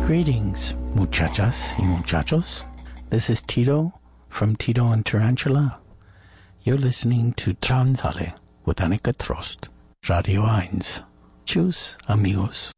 Greetings, muchachas y muchachos. This is Tito from Tito and Tarantula. You're listening to Transale with Annika Trost. Radio 1. Tschüss, amigos.